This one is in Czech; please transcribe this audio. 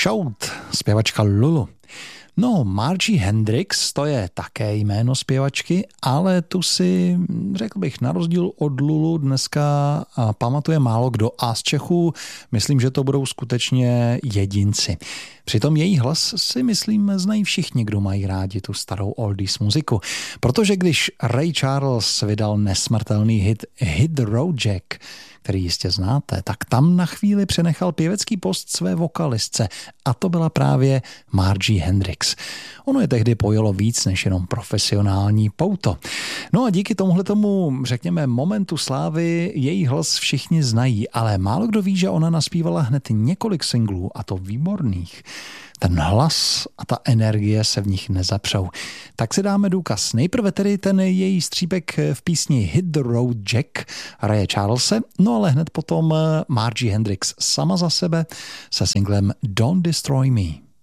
Shout, zpěvačka Lulu. No, Margie Hendrix, to je také jméno zpěvačky, ale tu si, řekl bych, na rozdíl od Lulu dneska pamatuje málo kdo a z Čechů myslím, že to budou skutečně jedinci. Přitom její hlas si myslím znají všichni, kdo mají rádi tu starou oldies muziku. Protože když Ray Charles vydal nesmrtelný hit the Road Jack, který jistě znáte, tak tam na chvíli přenechal pěvecký post své vokalistce a to byla právě Margie Hendrix. Ono je tehdy pojelo víc než jenom profesionální pouto. No a díky tomuhletomu, řekněme, momentu slávy její hlas všichni znají, ale málo kdo ví, že ona naspívala hned několik singlů a to výborných. Ten hlas a ta energie se v nich nezapřou. Tak si dáme důkaz. Nejprve tedy ten její střípek v písni Hit the Road Jack Raye Charlese, no ale hned potom Margie Hendrix sama za sebe se singlem Don't Destroy Me.